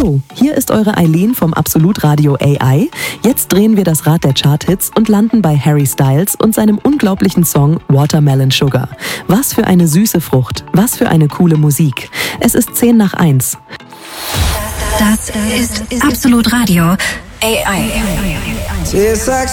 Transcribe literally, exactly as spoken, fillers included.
Hallo, hier ist eure Eileen vom Absolut Radio A I. Jetzt drehen wir das Rad der Charthits und landen bei Harry Styles und seinem unglaublichen Song Watermelon Sugar. Was für eine süße Frucht, was für eine coole Musik. Es ist zehn nach eins. Das ist Absolut Radio A I.